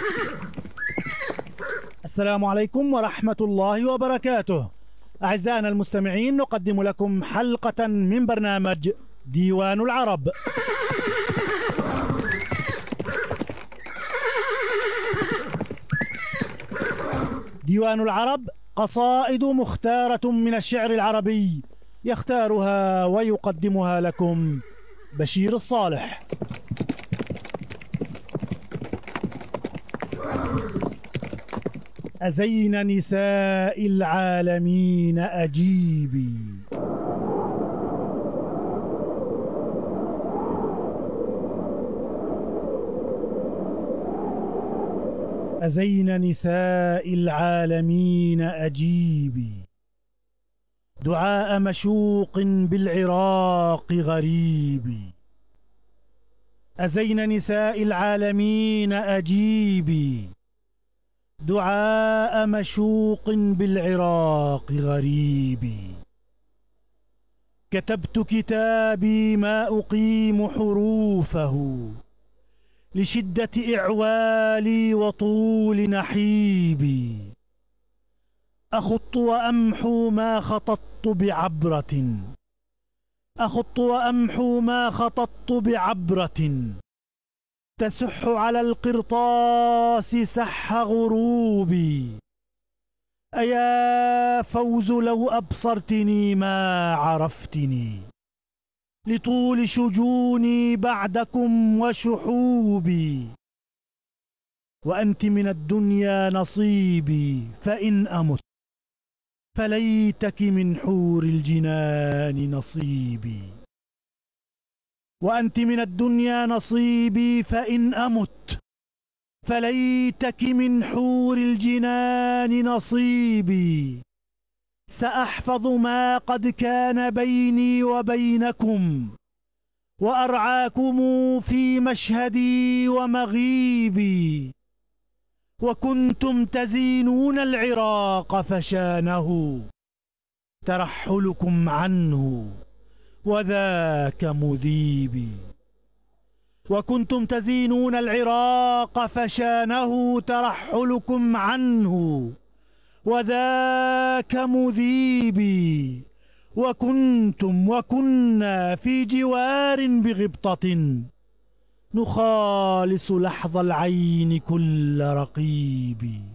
السلام عليكم ورحمة الله وبركاته. أعزائنا المستمعين، نقدم لكم حلقة من برنامج ديوان العرب. ديوان العرب قصائد مختارة من الشعر العربي، يختارها ويقدمها لكم بشير الصالح. أزين نساء العالمين أجيبي، أزين نساء العالمين أجيبي، دعاء مشوق بالعراق غريبي. أزين نساء العالمين أجيبي، دعاء مشوق بالعراق غريبي. كتبت كتابي ما أقيم حروفه، لشدة إعوالي وطول نحيبي. أخط وأمحو ما خططت بعبرة، أخط وأمحو ما خططت بعبرة، تسح على القرطاس سح غروبي. أيا فوز لو أبصرتني ما عرفتني، لطول شجوني بعدكم وشحوبي. وأنت من الدنيا نصيبي، فإن أمت فليتك من حور الجنان نصيبي. وأنت من الدنيا نصيبي، فإن أمت فليتك من حور الجنان نصيبي. سأحفظ ما قد كان بيني وبينكم، وأرعاكم في مشهدي ومغيبي. وكنتم تزينون العراق فشانه، ترحلكم عنه وذاك مذيبي. وكنتم تزينون العراق فشانه، ترحلكم عنه وذاك مذيبي. وكنا في جوار بغبطة، نخالص لحظ العين كل رقيب.